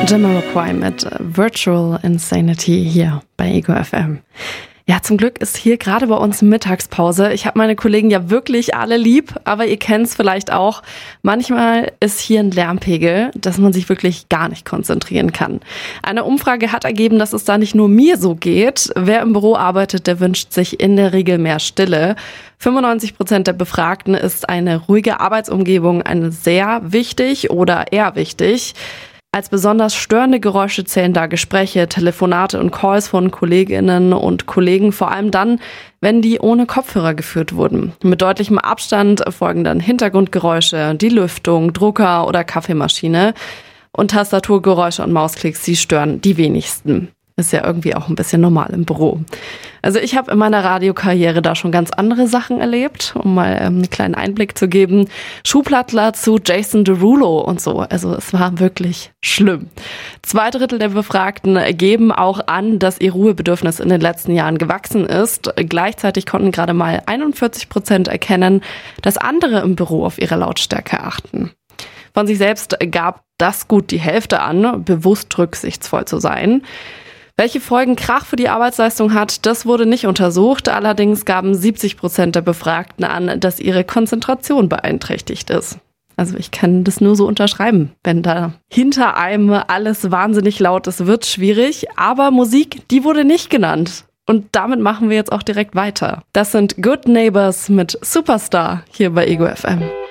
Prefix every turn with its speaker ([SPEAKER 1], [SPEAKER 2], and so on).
[SPEAKER 1] Jamiroquai mit Virtual Insanity hier bei Ego FM. Ja, zum Glück ist hier gerade bei uns Mittagspause. Ich habe meine Kollegen ja wirklich alle lieb, aber ihr kennt es vielleicht auch. Manchmal ist hier ein Lärmpegel, dass man sich wirklich gar nicht konzentrieren kann. Eine Umfrage hat ergeben, dass es da nicht nur mir so geht. Wer im Büro arbeitet, der wünscht sich in der Regel mehr Stille. 95% der Befragten ist eine ruhige Arbeitsumgebung eine sehr wichtig oder eher wichtig. Als besonders störende Geräusche zählen da Gespräche, Telefonate und Calls von Kolleginnen und Kollegen, vor allem dann, wenn die ohne Kopfhörer geführt wurden. Mit deutlichem Abstand folgen dann Hintergrundgeräusche, die Lüftung, Drucker oder Kaffeemaschine und Tastaturgeräusche und Mausklicks, die stören die wenigsten. Ist ja irgendwie auch ein bisschen normal im Büro. Also ich habe in meiner Radiokarriere da schon ganz andere Sachen erlebt, um mal einen kleinen Einblick zu geben. Schuhplattler zu Jason Derulo und so. Also es war wirklich schlimm. 2/3 der Befragten geben auch an, dass ihr Ruhebedürfnis in den letzten Jahren gewachsen ist. Gleichzeitig konnten gerade mal 41% erkennen, dass andere im Büro auf ihre Lautstärke achten. Von sich selbst gab das gut die Hälfte an, bewusst rücksichtsvoll zu sein. Welche Folgen Krach für die Arbeitsleistung hat, das wurde nicht untersucht. Allerdings gaben 70% der Befragten an, dass ihre Konzentration beeinträchtigt ist. Also ich kann das nur so unterschreiben. Wenn da hinter einem alles wahnsinnig laut ist, wird schwierig. Aber Musik, die wurde nicht genannt. Und damit machen wir jetzt auch direkt weiter. Das sind Good Neighbors mit Superstar hier bei Ego FM.